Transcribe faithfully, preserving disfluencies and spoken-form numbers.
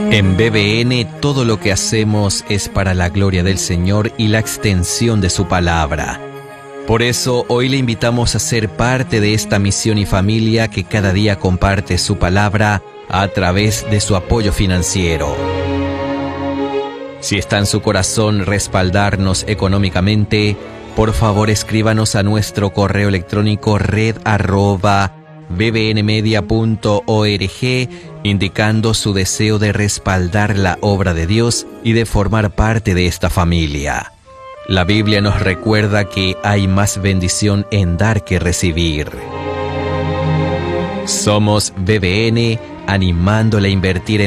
En B B N todo lo que hacemos es para la gloria del Señor y la extensión de su palabra. Por eso hoy le invitamos a ser parte de esta misión y familia que cada día comparte su palabra a través de su apoyo financiero. Si está en su corazón respaldarnos económicamente, por favor escríbanos a nuestro correo electrónico red arroba bbnmedia punto org indicando su deseo de respaldar la obra de Dios y de formar parte de esta familia. La Biblia nos recuerda que hay más bendición en dar que recibir. Somos B B N, animándole a invertir en